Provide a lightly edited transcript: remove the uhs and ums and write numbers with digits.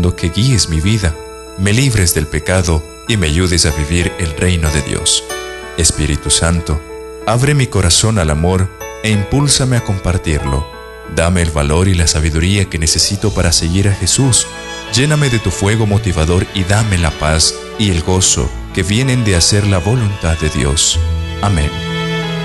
suplicando que guíes mi vida, me libres del pecado y me ayudes a vivir el reino de Dios. Espíritu Santo, abre mi corazón al amor e impúlsame a compartirlo. Dame el valor y la sabiduría que necesito para seguir a Jesús. Lléname de tu fuego motivador y dame la paz y el gozo que vienen de hacer la voluntad de Dios. Amén.